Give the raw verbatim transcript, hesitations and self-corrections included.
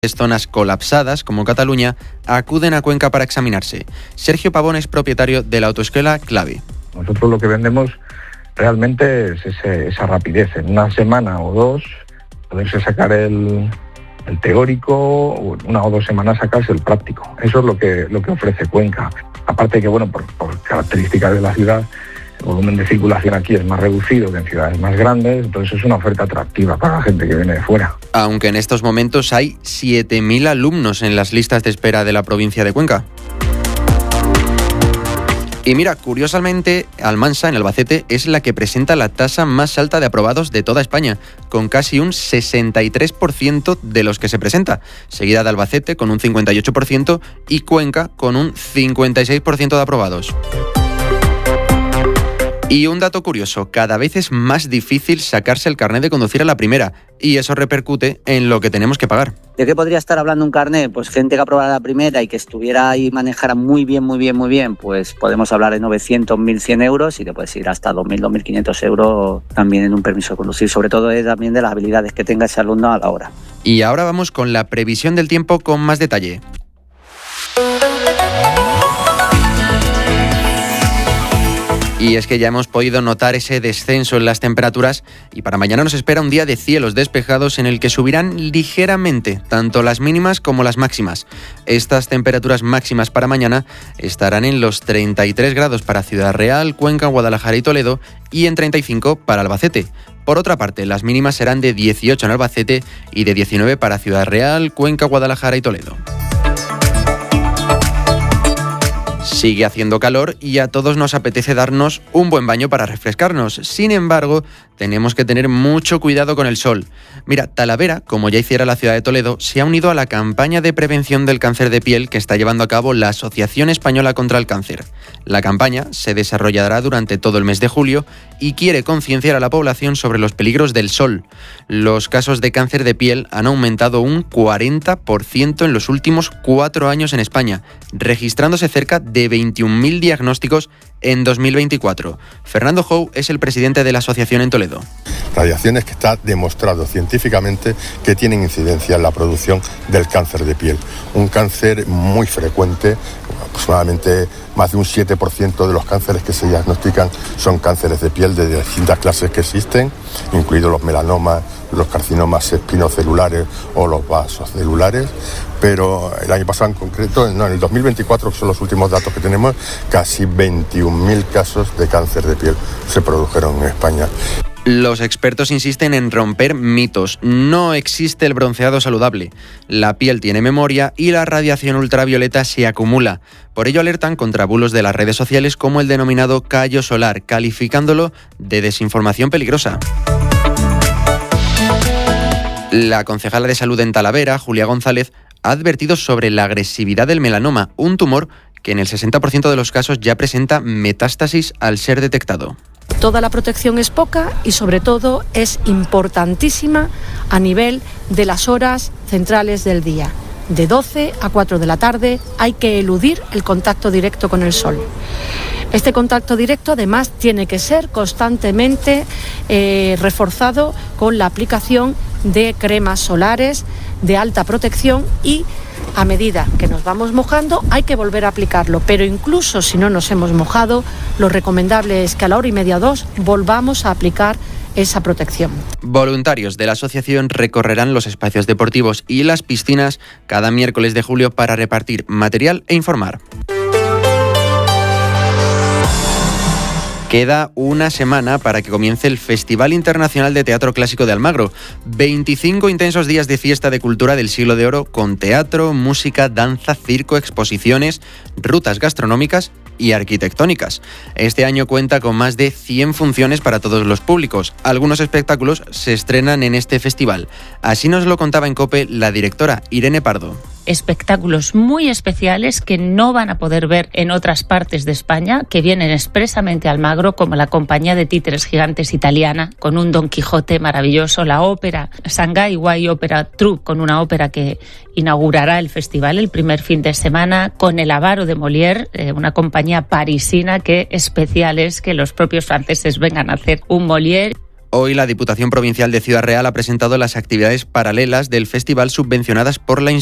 zonas colapsadas, como Cataluña, acuden a Cuenca para examinarse. Sergio Pavón es propietario de la autoescuela Clave. Nosotros lo que vendemos realmente es ese, esa rapidez. En una semana o dos, poderse sacar el, el teórico, o una o dos semanas sacarse el práctico. Eso es lo que, lo que ofrece Cuenca. Aparte que, bueno, por, por características de la ciudad, el volumen de circulación aquí es más reducido que en ciudades más grandes, entonces es una oferta atractiva para la gente que viene de fuera. Aunque en estos momentos hay siete mil alumnos en las listas de espera de la provincia de Cuenca. Y mira, curiosamente, Almansa, en Albacete, es la que presenta la tasa más alta de aprobados de toda España, con casi un sesenta y tres por ciento de los que se presenta, seguida de Albacete con un cincuenta y ocho por ciento y Cuenca con un cincuenta y seis por ciento de aprobados. Y un dato curioso, cada vez es más difícil sacarse el carnet de conducir a la primera, y eso repercute en lo que tenemos que pagar. ¿De qué podría estar hablando un carnet? Pues gente que aprobara la primera y que estuviera y manejara muy bien, muy bien, muy bien, pues podemos hablar de novecientos, mil cien euros y te puedes ir hasta dos mil, dos mil quinientos euros también en un permiso de conducir, sobre todo es también de las habilidades que tenga ese alumno a la hora. Y ahora vamos con la previsión del tiempo con más detalle. Y es que ya hemos podido notar ese descenso en las temperaturas y para mañana nos espera un día de cielos despejados en el que subirán ligeramente tanto las mínimas como las máximas. Estas temperaturas máximas para mañana estarán en los treinta y tres grados para Ciudad Real, Cuenca, Guadalajara y Toledo y en treinta y cinco para Albacete. Por otra parte, las mínimas serán de dieciocho en Albacete y de diecinueve para Ciudad Real, Cuenca, Guadalajara y Toledo. Sigue haciendo calor y a todos nos apetece darnos un buen baño para refrescarnos. Sin embargo, tenemos que tener mucho cuidado con el sol. Mira, Talavera, como ya hiciera la ciudad de Toledo, se ha unido a la campaña de prevención del cáncer de piel que está llevando a cabo la Asociación Española contra el Cáncer. La campaña se desarrollará durante todo el mes de julio y quiere concienciar a la población sobre los peligros del sol. Los casos de cáncer de piel han aumentado un cuarenta por ciento en los últimos cuatro años en España, registrándose cerca de veintiún mil diagnósticos en dos mil veinticuatro. Fernando Jou es el presidente de la asociación en Toledo. Radiaciones que está demostrado científicamente que tienen incidencia en la producción del cáncer de piel. Un cáncer muy frecuente, aproximadamente más de un siete por ciento de los cánceres que se diagnostican son cánceres de piel de distintas clases que existen, incluidos los melanomas, los carcinomas espinocelulares o los vasocelulares. Pero el año pasado en concreto, no, en el dos mil veinticuatro, que son los últimos datos que tenemos, casi veintiún mil casos de cáncer de piel se produjeron en España. Los expertos insisten en romper mitos. No existe el bronceado saludable. La piel tiene memoria y la radiación ultravioleta se acumula. Por ello alertan contra bulos de las redes sociales como el denominado callo solar, calificándolo de desinformación peligrosa. La concejala de salud en Talavera, Julia González, ha advertido sobre la agresividad del melanoma, un tumor que en el sesenta por ciento de los casos ya presenta metástasis al ser detectado. Toda la protección es poca y sobre todo es importantísima a nivel de las horas centrales del día. De doce a cuatro de la tarde hay que eludir el contacto directo con el sol. Este contacto directo además tiene que ser constantemente eh, reforzado con la aplicación de cremas solares de alta protección y a medida que nos vamos mojando hay que volver a aplicarlo, pero incluso si no nos hemos mojado, lo recomendable es que a la hora y media o dos volvamos a aplicar esa protección. Voluntarios de la asociación recorrerán los espacios deportivos y las piscinas cada miércoles de julio para repartir material e informar. Queda una semana para que comience el Festival Internacional de Teatro Clásico de Almagro. veinticinco intensos días de fiesta de cultura del siglo de oro con teatro, música, danza, circo, exposiciones, rutas gastronómicas y arquitectónicas. Este año cuenta con más de cien funciones para todos los públicos. Algunos espectáculos se estrenan en este festival. Así nos lo contaba en COPE la directora Irene Pardo. Espectáculos muy especiales que no van a poder ver en otras partes de España, que vienen expresamente a Almagro, como la compañía de títeres gigantes italiana, con un Don Quijote maravilloso, la ópera Shanghai Wai Opera Troupe, con una ópera que inaugurará el festival el primer fin de semana, con el Avaro de Molière, eh, una compañía parisina que especial es que los propios franceses vengan a hacer un Molière. Hoy la Diputación Provincial de Ciudad Real ha presentado las actividades paralelas del festival subvencionadas por la